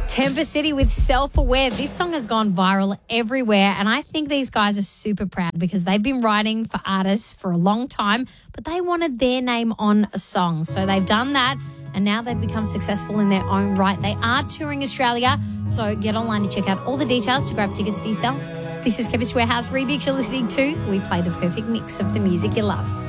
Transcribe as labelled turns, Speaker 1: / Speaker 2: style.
Speaker 1: Temper City with Self-Aware. This song has gone viral everywhere, and I think these guys are super proud because they've been writing for artists for a long time, but they wanted their name on a song. So they've done that, and now they've become successful in their own right. They are touring Australia, so get online to check out all the details to grab tickets for yourself. This is Chemist Warehouse Remix you're listening to. We play the perfect mix of the music you love.